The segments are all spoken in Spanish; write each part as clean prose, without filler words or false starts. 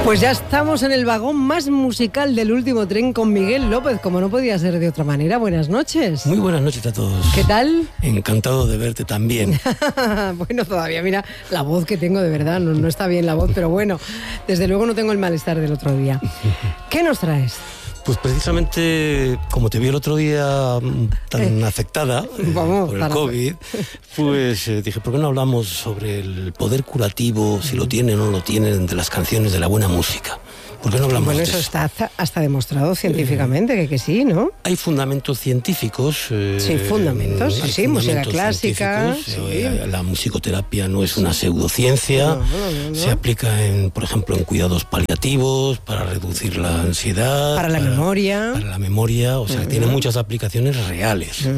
Pues ya estamos en el vagón más musical del último tren con Miguel López, como no podía ser de otra manera. Buenas noches. Muy buenas noches a todos. ¿Qué tal? Encantado de verte también. Bueno, todavía, mira, la voz que tengo de verdad, no está bien la voz, pero bueno, desde luego no tengo el malestar del otro día. ¿Qué nos traes? Pues precisamente, como te vi el otro día tan afectada por el COVID, pues dije, ¿por qué no hablamos sobre el poder curativo, si lo tienen o no lo tienen, de las canciones de la buena música? ¿Por qué no hablamos de eso? Bueno, eso está hasta demostrado científicamente, que sí, ¿no? Hay fundamentos científicos. Sí, fundamentos, sí, música clásica. Sí. La musicoterapia no es una pseudociencia. No. Se aplica, por ejemplo, en cuidados paliativos, para reducir la ansiedad. Para la memoria. Para la memoria, o sea, tiene muchas aplicaciones reales.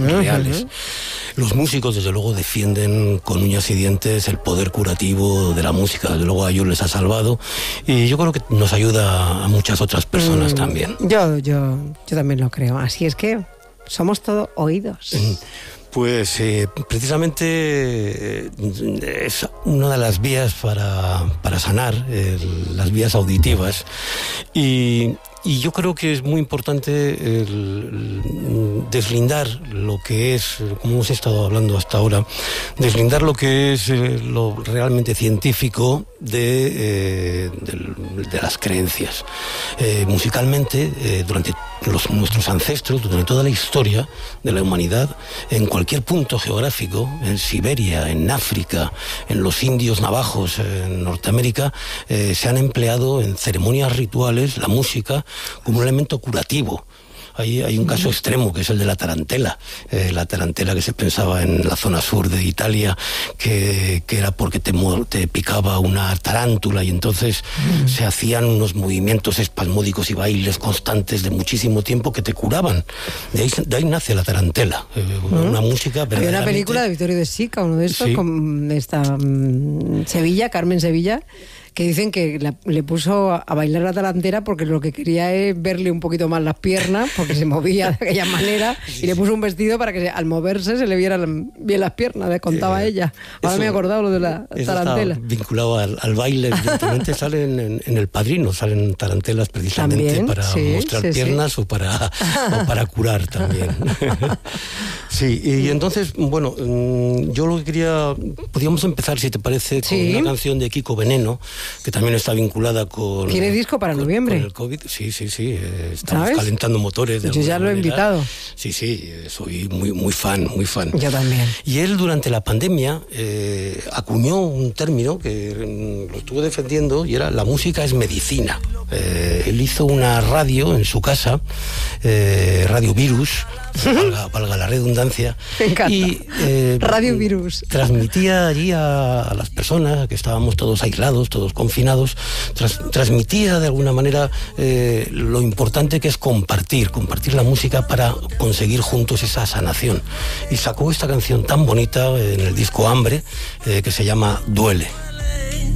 Los músicos, desde luego, defienden con uñas y dientes el poder curativo de la música. Desde luego a ellos les ha salvado. Y yo creo que nos ayuda a muchas otras personas también. Yo también lo creo. Así es que somos todo oídos. Pues precisamente es una de las vías para sanar, las vías auditivas. Y yo creo que es muy importante deslindar lo que es, como hemos estado hablando hasta ahora, deslindar lo que es lo realmente científico de las creencias. Musicalmente, durante nuestros ancestros, durante toda la historia de la humanidad, en cualquier punto geográfico, en Siberia, en África, en los indios navajos, en Norteamérica, se han empleado en ceremonias rituales la música como un elemento curativo. Hay un caso extremo, que es el de la tarantela. La tarantela, que se pensaba en la zona sur de Italia, que era porque te picaba una tarántula, y entonces se hacían unos movimientos espasmódicos y bailes constantes de muchísimo tiempo que te curaban. De ahí nace la tarantela. Una música verdaderamente... Había una película de Vittorio De Sica, uno de estos, sí, con esta Sevilla, Carmen Sevilla, que dicen que le puso a bailar la tarantela porque lo que quería es verle un poquito más las piernas, porque se movía de aquella manera, y le puso un vestido para que al moverse se le vieran bien las piernas, les contaba ella. Ahora me he acordado lo de la tarantela. Está vinculado al baile, evidentemente. Salen en El Padrino, salen tarantelas precisamente también, para mostrar piernas. Sí. O para curar también. Sí, y entonces, bueno, yo lo que quería... Podríamos empezar, si te parece, con una canción de Kiko Veneno, que también está vinculada con... ¿Tiene disco para noviembre? Con el COVID, sí. Estamos calentando motores. Yo ya lo he invitado. Sí, soy muy fan. Yo también. Y él, durante la pandemia, acuñó un término que lo estuvo defendiendo, y era: la música es medicina. Él hizo una radio en su casa, Radio Virus, valga la redundancia. Me encanta. Y Radio Virus. Transmitía allí a las personas, que estábamos todos aislados, todos confinados, transmitía de alguna manera lo importante que es compartir la música para conseguir juntos esa sanación. Y sacó esta canción tan bonita en el disco Hambre, que se llama Duele.